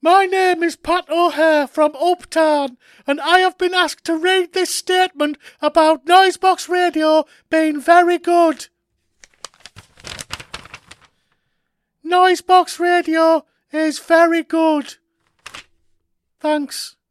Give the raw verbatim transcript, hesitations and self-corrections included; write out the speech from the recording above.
My name is Pat O'Hare from Uptown, and I have been asked to read this statement about Noisebox Radio being very good. Noisebox Radio is very good. Thanks.